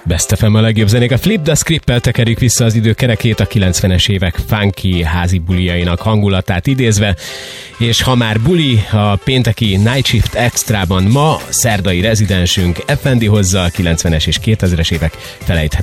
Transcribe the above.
Best FM a legjobb zenék. A Flip the Script-el tekerjük vissza az idő kerekét, a 90-es évek funky házi buliainak hangulatát idézve, és ha már buli, a pénteki Night Shift Extrában ma szerdai rezidensünk FND hozza a 90-es és 2000-es évek felejthetetlen